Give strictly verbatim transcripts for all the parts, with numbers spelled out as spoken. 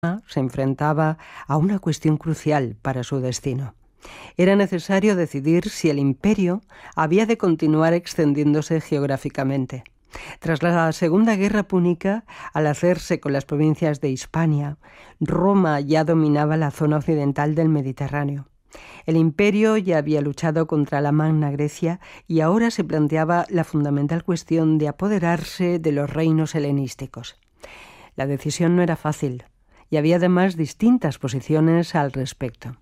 se enfrentaba a una cuestión crucial para su destino. Era necesario decidir si el imperio había de continuar extendiéndose geográficamente. Tras la Segunda Guerra Púnica, al hacerse con las provincias de Hispania, Roma ya dominaba la zona occidental del Mediterráneo. El imperio ya había luchado contra la Magna Grecia y ahora se planteaba la fundamental cuestión de apoderarse de los reinos helenísticos. La decisión no era fácil y había además distintas posiciones al respecto.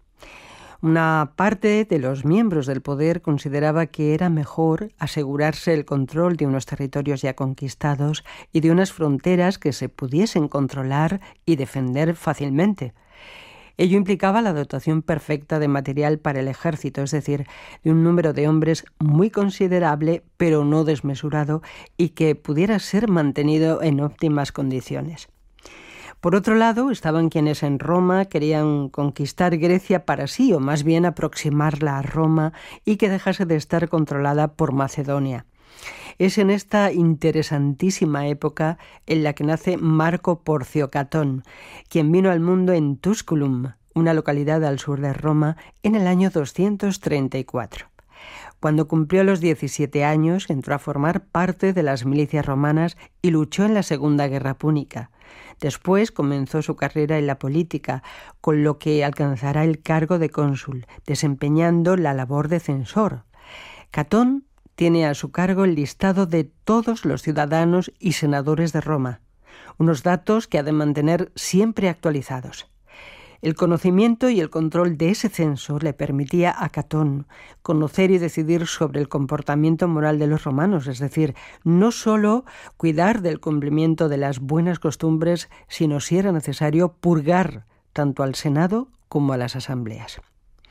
Una parte de los miembros del poder consideraba que era mejor asegurarse el control de unos territorios ya conquistados y de unas fronteras que se pudiesen controlar y defender fácilmente. Ello implicaba la dotación perfecta de material para el ejército, es decir, de un número de hombres muy considerable, pero no desmesurado, y que pudiera ser mantenido en óptimas condiciones. Por otro lado, estaban quienes en Roma querían conquistar Grecia para sí, o más bien aproximarla a Roma y que dejase de estar controlada por Macedonia. Es en esta interesantísima época en la que nace Marco Porcio Catón, quien vino al mundo en Tusculum, una localidad al sur de Roma, en el año doscientos treinta y cuatro. Cuando cumplió los diecisiete años, entró a formar parte de las milicias romanas y luchó en la Segunda Guerra Púnica. Después comenzó su carrera en la política, con lo que alcanzará el cargo de cónsul, desempeñando la labor de censor. Catón tiene a su cargo el listado de todos los ciudadanos y senadores de Roma, unos datos que ha de mantener siempre actualizados. El conocimiento y el control de ese censo le permitía a Catón conocer y decidir sobre el comportamiento moral de los romanos, es decir, no solo cuidar del cumplimiento de las buenas costumbres, sino, si era necesario, purgar tanto al Senado como a las asambleas.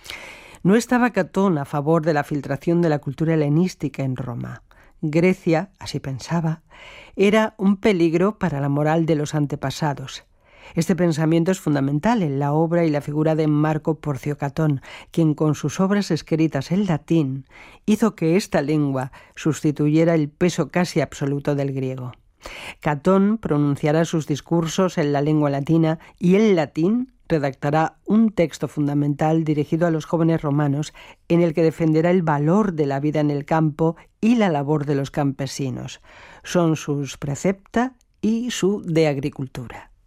No estaba Catón a favor de la filtración de la cultura helenística en Roma. Grecia, así pensaba, era un peligro para la moral de los antepasados. Este pensamiento es fundamental en la obra y la figura de Marco Porcio Catón, quien con sus obras escritas en latín hizo que esta lengua sustituyera el peso casi absoluto del griego. Catón pronunciará sus discursos en la lengua latina y en latín redactará un texto fundamental dirigido a los jóvenes romanos en el que defenderá el valor de la vida en el campo y la labor de los campesinos. Son sus Precepta y su De Agricultura.